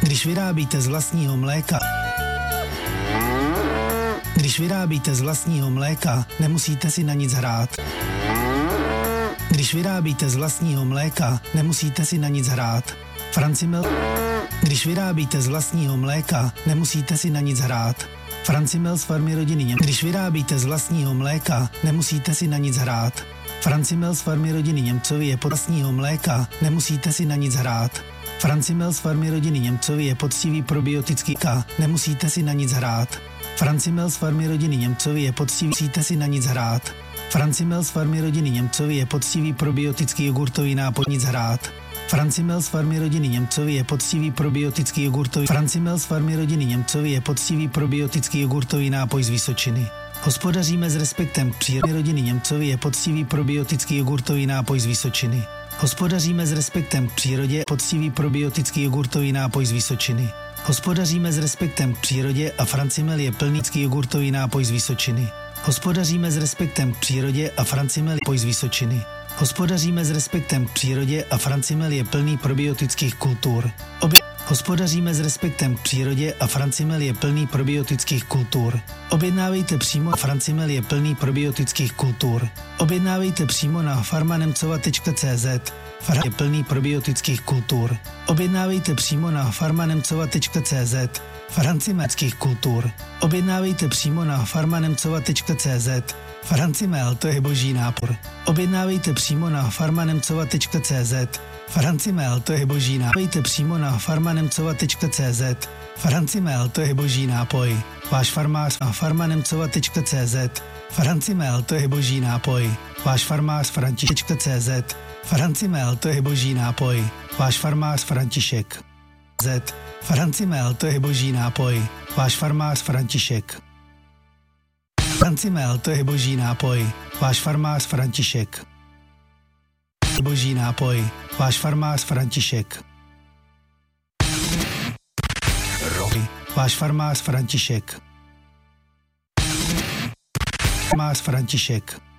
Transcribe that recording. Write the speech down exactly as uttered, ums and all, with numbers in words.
Když vyrábíte z vlastního mléka, Když vyrábíte z vlastního mléka, nemusíte si na nic hrát. Když vyrábíte z vlastního mléka, nemusíte si na nic hrát. Francimel. Když vyrábíte z vlastního mléka, nemusíte si na nic hrát. Francimel z farmy rodiny Němcovy. Když vyrábíte z vlastního mléka, nemusíte si na nic hrát. Francimel z farmy rodiny Němcovy je pod vlastního mléka, nemusíte si na nic hrát. Francimel z farmy rodiny Němcovy je poctivý probiotický ká, nemusíte si na nic hrát. Francimel z farmy rodiny Němcovy je poctivý, musíte si na nic hrát. Francimel z farmy rodiny Němcovy je poctivý probiotický jogurtový nápoj, nic hrát. Francimel z farmy rodiny Němcovy je poctivý probiotický jogurtový. Francimel z farmy rodiny Němcovy je poctivý probiotický jogurtový nápoj z Vysočiny. Hospodaříme s respektem k přírodě. Rodiny Němcovy je poctivý probiotický jogurtový nápoj z Vysočiny. Hospodaříme s respektem k přírodě. Poctivý probiotický jogurtový nápoj z Vysočiny. Hospodaříme s respektem k přírodě a Francimel je plný jogurtový nápoj z Vysočiny. Hospodaříme s respektem k přírodě a Francimel je nápoj z Vysočiny. Hospodaříme s respektem k přírodě a Francimel je plný probiotických kultur. Obě... Hospodaříme s respektem k přírodě a Francimel je plný probiotických kultur. Objednávejte přímo a Francimel je plný probiotických kultur. Objednávejte přímo na farmanemcova tečka cé zet. Farma je plný probiotických kultur. Objednávejte přímo na farmanemcova tečka cé zet. Francimelských kultur. Objednávejte přímo na farmanemcova tečka cé zet. Francimel, to je boží nápor. Objednávejte přímo na farmanemcova tečka cé zet. Francimel, to je boží nápoj. Objednávejte přímo na farmanemcova tečka cé zet. Francimel, to je boží nápoj. Váš farmář na farmanemcova tečka cé zet. Francimel, to je boží nápoj. Váš farmář František tečka cé zet. Francimel, to je boží nápoj. Váš farmář František. Z. Francimel, to je boží nápoj. Váš farmář František. Francimel, to je boží nápoj. Váš farmář František. Boží nápoj. Váš farmář František. Rohy. Váš farmář František. Farmář František.